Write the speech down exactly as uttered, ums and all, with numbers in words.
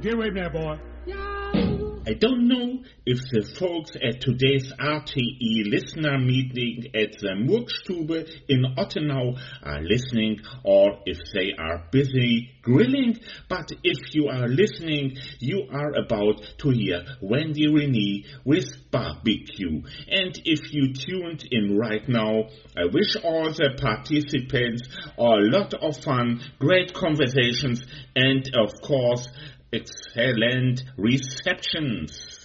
Get away from there, boy. I don't know if the folks at today's R T E listener meeting at the Murkstube in Ottenau are listening or if they are busy grilling, but if you are listening, you are about to hear Wendy Renee with Barbecue. And if you tuned in right now, I wish all the participants a lot of fun, great conversations, and of course, excellent receptions.